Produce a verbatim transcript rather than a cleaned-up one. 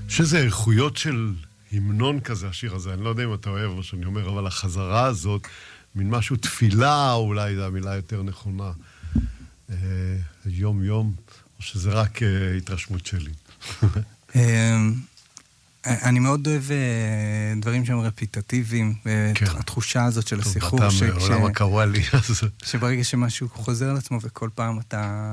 שזה איכויות של המנון כזה, השיר הזה, אני לא יודע אם אתה אוהב מה שאני אומר, אבל החזרה הזאת, מין משהו תפילה, אולי זו המילה יותר נכונה, יום יום, או שזה רק התרשמות שלי. אני מאוד אוהב דברים שהם רפיטטיביים, התחושה הזאת של הסיחור. טוב, אתה מעולם הקוואלי. שברגע שמשהו חוזר לעצמו וכל פעם אתה...